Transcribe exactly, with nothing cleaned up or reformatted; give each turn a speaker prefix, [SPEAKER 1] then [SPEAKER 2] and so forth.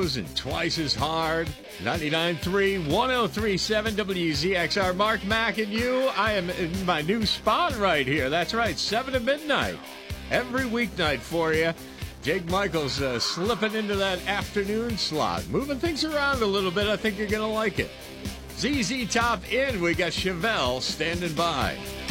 [SPEAKER 1] goes and twice as hard. ninety-nine point three, one oh three point seven W Z X R. Mark Mack and you. I am in my new spot right here. That's right, seven to midnight. Every weeknight for you. Jake Michaels uh, slipping into that afternoon slot. Moving things around a little bit. I think you're going to like it. Z Z Top in. We got Chevelle standing by.